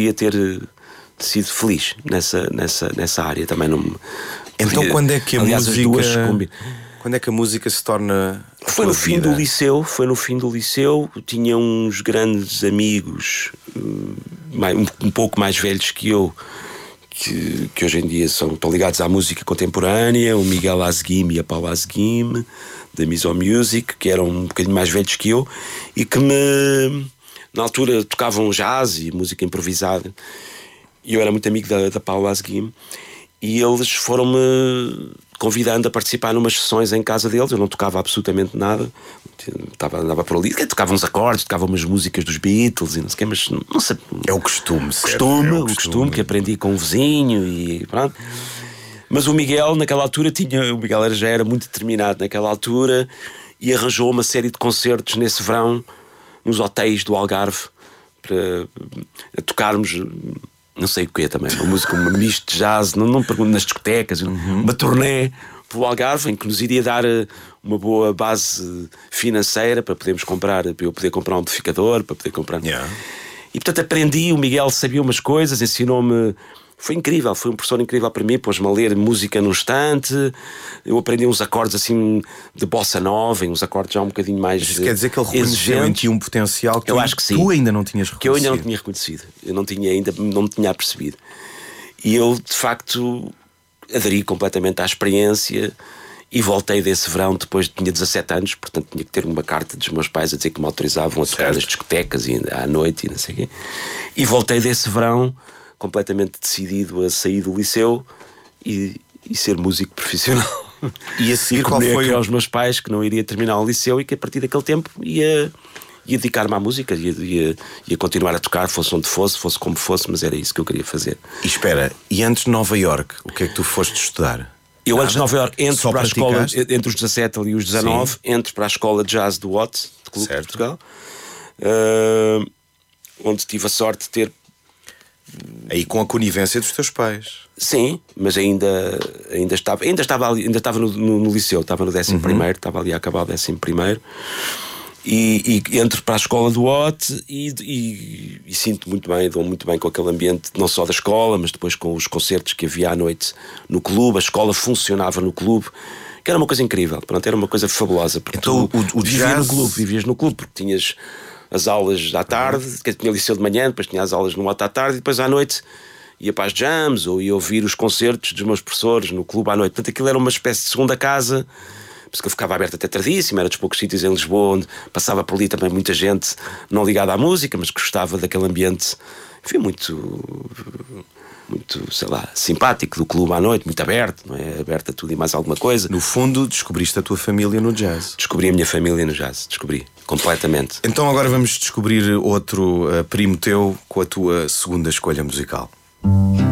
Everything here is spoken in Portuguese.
poderia ter sido feliz nessa área. Também não me... Então quando é que a Aliás, música... Quando é que a música se torna... Foi no fim do liceu. Foi no fim do liceu. Tinha uns grandes amigos, um pouco mais velhos que eu, que hoje em dia estão ligados à música contemporânea, o Miguel Asguim e a Paula Asguim, da Miso Music, que eram um bocadinho mais velhos que eu, e que na altura tocavam jazz e música improvisada, e eu era muito amigo da Paula Asguim, e eles foram-me convidando a participar numas sessões em casa deles. Eu não tocava absolutamente nada, andava por ali, tocava uns acordes, tocava umas músicas dos Beatles e não sei o quê, mas não sei. É o costume, o costume que aprendi com um vizinho e pronto. Mas o Miguel, naquela altura, o Miguel já era muito determinado naquela altura e arranjou uma série de concertos nesse verão nos hotéis do Algarve para tocarmos. Não sei o que é também, uma música, uma misto de jazz, não pergunto, nas discotecas, uma turnê pelo Algarve, em que nos iria dar uma boa base financeira para podermos comprar, para eu poder comprar um amplificador, para poder comprar. Yeah. E portanto aprendi, o Miguel sabia umas coisas, ensinou-me. Foi incrível, foi um professor incrível para mim, pôs-me a ler música num instante. Eu aprendi uns acordes assim de bossa nova, uns acordes já um bocadinho mais exigentes. Isso quer dizer que ele reconheceu em ti um potencial que eu acho que sim, tu ainda não tinhas reconhecido. Que eu ainda não tinha reconhecido. Eu não me tinha apercebido. E eu, de facto, aderi completamente à experiência e voltei desse verão depois tinha 17 anos, portanto tinha que ter uma carta dos meus pais a dizer que me autorizavam a tocar nas discotecas e à noite e não sei o quê. E voltei desse verão completamente decidido a sair do liceu e ser músico profissional. E a seguir qual foi aos meus pais que não iria terminar o liceu e que a partir daquele tempo ia dedicar-me à música, ia continuar a tocar, fosse onde fosse como fosse, mas era isso que eu queria fazer. E espera, e antes de Nova Iorque, o que é que tu foste estudar? Eu antes de Nova Iorque entro para a escola, entre os 17 e os 19, sim, entro para a escola de jazz do Watts, de Clube de Portugal, onde tive a sorte de ter. Aí com a conivência dos teus pais. Sim, mas ainda estava no liceu, estava no 11º, estava ali a acabar o 11º. E entro para a escola do OT e sinto muito bem, dou muito bem com aquele ambiente, não só da escola, mas depois com os concertos que havia à noite no clube. A escola funcionava no clube, que era uma coisa incrível. Pronto, era uma coisa fabulosa. Porque então, vivias no clube, porque tinhas as aulas à tarde, que tinha liceu de manhã, depois tinha as aulas no OT à tarde e depois à noite ia para as jams ou ia ouvir os concertos dos meus professores no clube à noite. Portanto, aquilo era uma espécie de segunda casa. Porque eu ficava aberto até tardíssimo, era dos poucos sítios em Lisboa onde passava por ali também muita gente não ligada à música, mas que gostava daquele ambiente, enfim, muito, sei lá, simpático do clube à noite, muito aberto, não é? Aberto a tudo e mais alguma coisa. No fundo, descobriste a tua família no jazz. Descobri a minha família no jazz, descobri, completamente. Então agora vamos descobrir outro primo teu com a tua segunda escolha musical.